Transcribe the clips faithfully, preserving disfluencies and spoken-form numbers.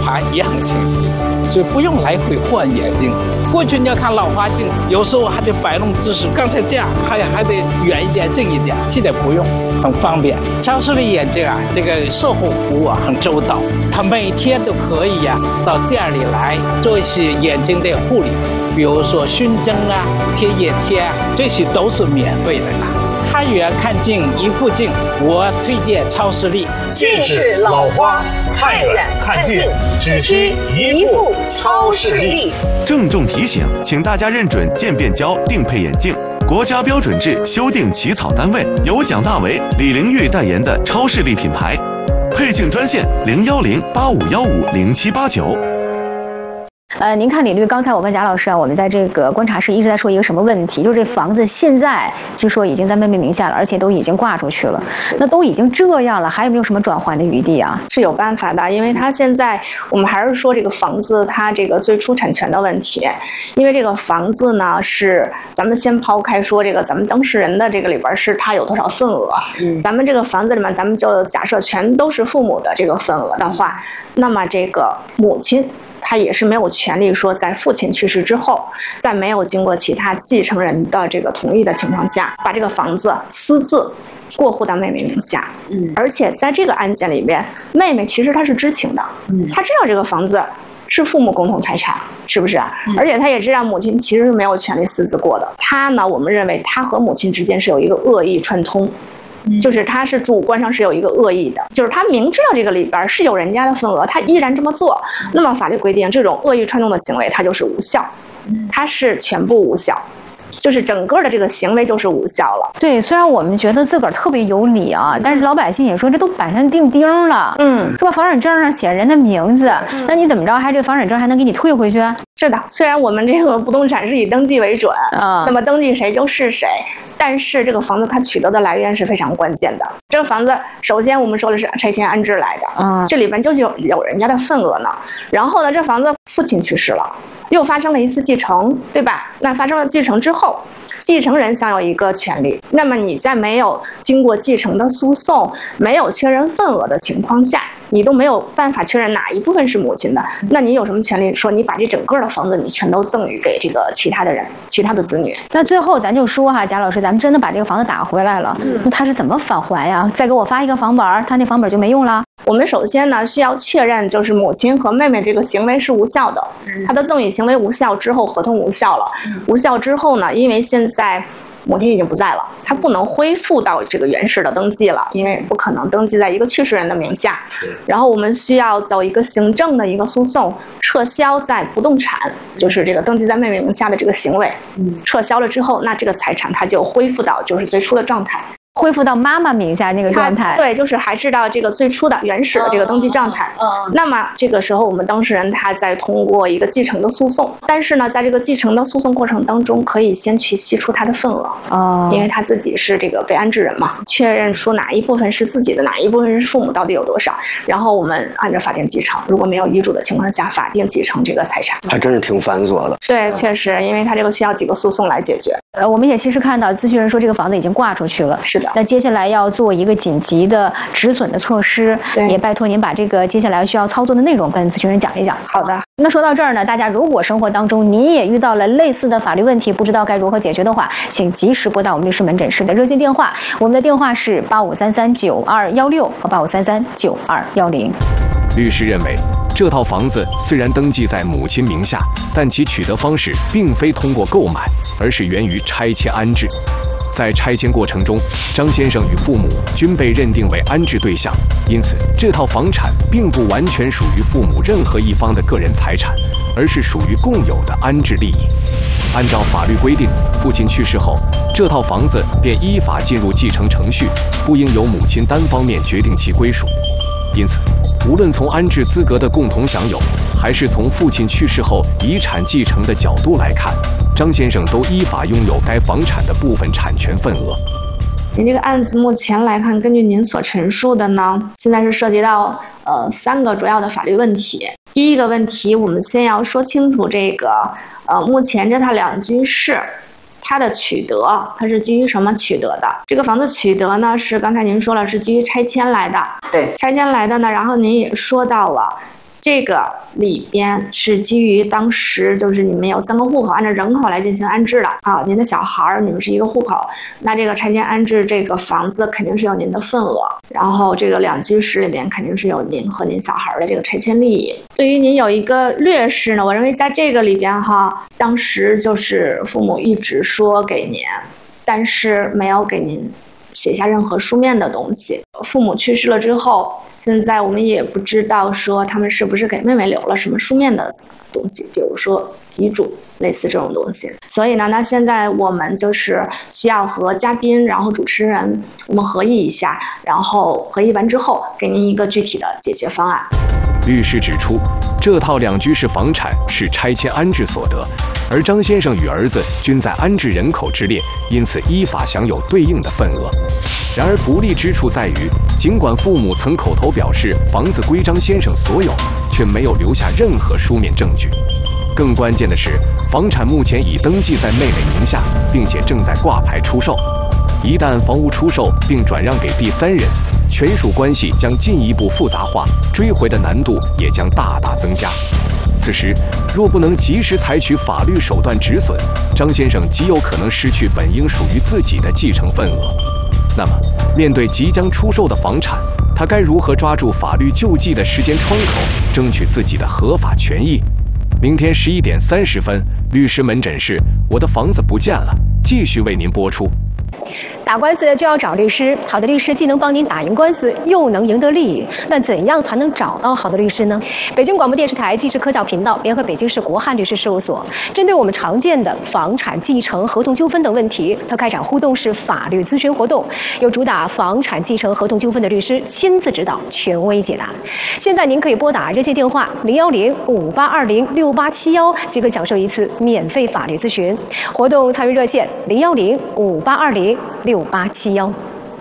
花也很清晰，所以不用来回换眼镜。过去你要看老花镜，有时候还得摆弄姿势，刚才这样还还得远一点、近一点，现在不用，很方便。超视力眼镜啊，这个售后服务啊很周到，他每天都可以呀、啊、到店里来做一些眼睛的护理，比如说熏蒸啊、贴眼贴啊，这些都是免费的啦。看远看近一副镜，我推荐超视力。 近视老花，看远看近，只需一副超视力。 郑重提醒，请大家认准渐变胶定配眼镜，国家标准制修订起草单位由蒋大为、李玲玉代言的超视力品牌。配镜专线零幺零八五幺五零七八九。 呃，您看李律，刚才我跟贾老师啊，我们在这个观察室一直在说一个什么问题，就是这房子现在据说已经在妹妹名下了，而且都已经挂出去了。那都已经这样了，还有没有什么转换的余地啊？ 是有办法的，因为它现在我们还是说这个房子它这个最初产权的问题，因为这个房子呢是咱们先抛开说这个咱们当事人的这个里边是他有多少份额，嗯，咱们这个房子里面咱们就假设全都是父母的这个份额的话，那么这个母亲他也是没有权利说在父亲去世之后，在没有经过其他继承人的这个同意的情况下，把这个房子私自过户到妹妹名下。嗯，而且在这个案件里边，妹妹其实她是知情的，嗯，她知道这个房子是父母共同财产，是不是？嗯，而且她也知道母亲其实是没有权利私自过的。她呢，我们认为她和母亲之间是有一个恶意串通。就是他是主观上是有一个恶意的，就是他明知道这个里边是有人家的份额，他依然这么做，那么法律规定这种恶意串通的行为它就是无效，它是全部无效，就是整个的这个行为就是无效了。 对，虽然我们觉得自个儿特别有理啊，但是老百姓也说这都板上钉钉了，嗯，是吧？房产证上写人的名字，嗯，那你怎么着还这个房产证还能给你退回去？ 是的，虽然我们这个不动产是以登记为准，啊，那么登记谁就是谁，但是这个房子它取得的来源是非常关键的。这个房子首先我们说的是拆迁安置来的，啊，这里边就有有人家的份额呢。然后呢，这房子父亲去世了，又发生了一次继承，对吧？那发生了继承之后，继承人享有一个权利，那么你在没有经过继承的诉讼，没有确认份额的情况下，你都没有办法确认哪一部分是母亲的，那你有什么权利说你把这整个的房子你全都赠与给这个其他的人、其他的子女？ 那最后咱就说哈，贾老师，咱们真的把这个房子打回来了，嗯，那他是怎么返还呀？再给我发一个房本，他那房本就没用了？ 我们首先呢需要确认，就是母亲和妹妹这个行为是无效的，他的赠与行为无效之后，合同无效了，无效之后呢，因为现在母亲已经不在了，她不能恢复到这个原始的登记了，因为不可能登记在一个去世人的名下。然后我们需要走一个行政的一个诉讼，撤销在不动产，就是这个登记在妹妹名下的这个行为，撤销了之后，那这个财产它就恢复到就是最初的状态。 恢复到妈妈名下那个状态， 对，就是还是到这个最初的原始的这个登记状态。嗯，嗯那么这个时候我们当事人他在通过一个继承的诉讼，但是呢，在这个继承的诉讼过程当中，可以先去析出他的份额，哦，因为他自己是这个被安置人嘛，确认说哪一部分是自己的，哪一部分是父母到底有多少，然后我们按照法定继承，如果没有遗嘱的情况下，法定继承这个财产。 还真是挺繁琐的。 对，确实，因为他这个需要几个诉讼来解决。 呃，我们也其实看到咨询人说这个房子已经挂出去了， 是的。 那接下来要做一个紧急的止损的措施，也拜托您把这个接下来需要操作的内容跟咨询人讲一讲。 好的。 那说到这儿呢，大家如果生活当中你也遇到了类似的法律问题，不知道该如何解决的话，请及时拨打我们律师门诊室的热线电话，我们的电话是八五三三九二幺六和八五三三九二幺零。 律师认为，这套房子虽然登记在母亲名下，但其取得方式并非通过购买，而是源于拆迁安置。在拆迁过程中，张先生与父母均被认定为安置对象，因此这套房产并不完全属于父母任何一方的个人财产，而是属于共有的安置利益。按照法律规定，父亲去世后，这套房子便依法进入继承程序，不应由母亲单方面决定其归属。因此，无论从安置资格的共同享有，还是从父亲去世后遗产继承的角度来看，张先生都依法拥有该房产的部分产权份额。 您这个案子目前来看，根据您所陈述的呢，现在是涉及到呃三个主要的法律问题。第一个问题，我们先要说清楚这个呃目前这套两居室它的取得，它是基于什么取得的？这个房子取得呢，是刚才您说了是基于拆迁来的。 对， 拆迁来的呢，然后您也说到了， 这个里边是基于当时就是你们有三个户口，按照人口来进行安置的啊。您的小孩儿，你们是一个户口，那这个拆迁安置这个房子肯定是有您的份额，然后这个两居室里面肯定是有您和您小孩的这个拆迁利益。对于您有一个劣势呢，我认为在这个里边哈，当时就是父母一直说给您，但是没有给您写下任何书面的东西。父母去世了之后，现在我们也不知道说他们是不是给妹妹留了什么书面的东西，比如说遗嘱类似这种东西。所以呢，那现在我们就是需要和嘉宾然后主持人我们合议一下，然后合议完之后给您一个具体的解决方案。 律师指出，这套两居室房产是拆迁安置所得，而张先生与儿子均在安置人口之列，因此依法享有对应的份额。然而不利之处在于，尽管父母曾口头表示房子归张先生所有，却没有留下任何书面证据。更关键的是，房产目前已登记在妹妹名下，并且正在挂牌出售。一旦房屋出售并转让给第三人，权属关系将进一步复杂化，追回的难度也将大大增加。此时若不能及时采取法律手段止损，张先生极有可能失去本应属于自己的继承份额。那么，面对即将出售的房产，他该如何抓住法律救济的时间窗口，争取自己的合法权益？明天十一点三十分，律师门诊室，我的房子不见了，继续为您播出。 打官司就要找律师，好的律师既能帮您打赢官司，又能赢得利益。那怎样才能找到好的律师呢？北京广播电视台纪实科教频道联合北京市国汉律师事务所，针对我们常见的房产继承、合同纠纷等问题，它开展互动式法律咨询活动，由主打房产继承、合同纠纷的律师亲自指导，权威解答。现在您可以拨打热线电话零幺零五八二零六八七幺，即可享受一次免费法律咨询。活动参与热线零幺零五八二零六八七幺。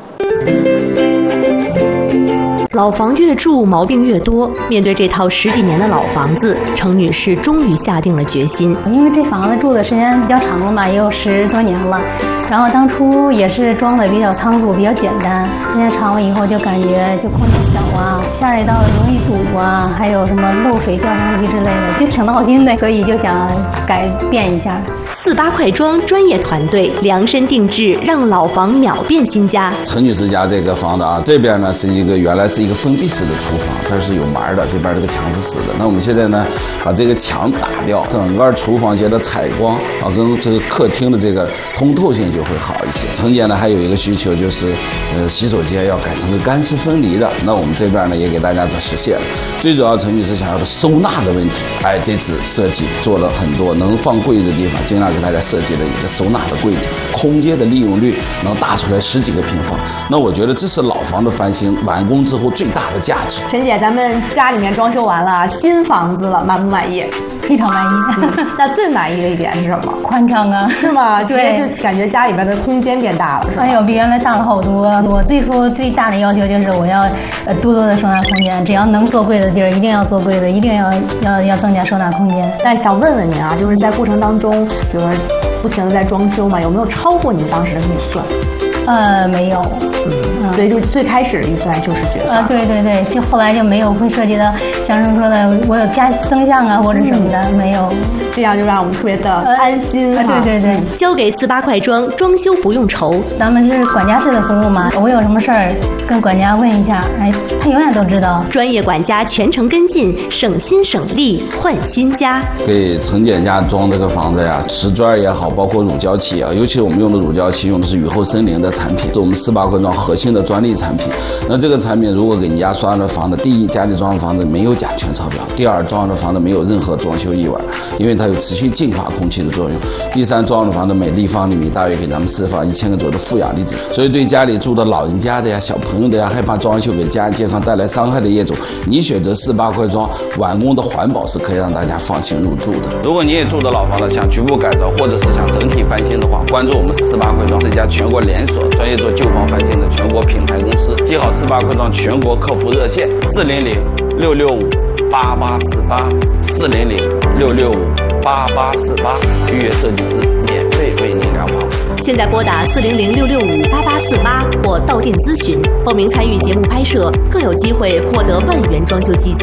老房越住毛病越多，面对这套十几年的老房子，程女士终于下定了决心。 因为这房子住的时间比较长了嘛，也有十多年了，然后当初也是装的比较仓促，比较简单。时间长了以后就感觉就空间小啊，下水道容易堵啊，还有什么漏水掉上去之类的，就挺闹心的，所以就想改变一下。 四八快装专业团队量身定制，让老房秒变新家。 陈女士家这个房子啊，这边呢是一个原来是一个封闭式的厨房，这是有门的，这边这个墙是死的。那我们现在呢，把这个墙打掉，整个厨房间的采光啊，跟这个客厅的这个通透性就会好一些。陈姐呢还有一个需求就是，呃，洗手间要改成个干湿分离的。那我们这边呢也给大家这实现了。最主要陈女士想要的收纳的问题，哎，这次设计做了很多能放柜子的地方，尽量给大家设计了一个收纳的柜子，空间的利用率能大出来十几个平方。那我觉得这是老房的翻新完工之后最大的价值。 陈姐，咱们家里面装修完了，新房子了，满不满意？ 非常满意。 嗯、那最满意的一点是什么？ 宽敞啊， 是吗？对，就感觉家里边的空间变大了，是吧？ 哎呦，比原来大了好多。我最初最大的要求就是我要呃多多的收纳空间，只要能做柜的地儿，一定要做柜子，一定要要要增加收纳空间。 那想问问您啊，就是在过程当中，比如说不停的在装修嘛，有没有超过您当时的预算？ 呃，没有。 嗯，所以就是最开始的预算就是决算。 啊，对对对，就后来就没有会涉及到像是说的我有加增项啊或者什么的，嗯、没有， 这样就让我们特别的安心。 啊，对对对， 交给四八快装，装修不用愁。 咱们是管家式的服务嘛，我有什么事儿跟管家问一下，哎，他永远都知道。 专业管家全程跟进，省心省力换新家。 给陈姐家装这个房子呀，瓷砖也好，包括乳胶漆啊，尤其我们用的乳胶漆用的是雨后森林的产品，是我们四八快装核心的专利产品。那这个产品如果给你家刷的房子，第一，家里装的房子没有甲醛超标；第二，装的房子没有任何装修异味，因为它有持续净化空气的作用；第三，装的房子每立方厘米大约给咱们释放一千个左右的负氧离子。所以对家里住的老人家的呀、小朋友的呀，害怕装修给家人健康带来伤害的业主，你选择四八快装完工的环保是可以让大家放心入住的。如果你也住的老房子，想局部改造或者是想整体翻新的话，关注我们四八快装这家全国连锁专业做旧房翻新的全国品牌公司，记好四八快装全国客服热线四零零六六五八八四八四零零六六五八八四八，预约设计师免费为您量房。 现在拨打四零零六六五八八四八或到店咨询，报名参与节目拍摄，更有机会获得万元装修基金。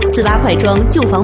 四八快装旧房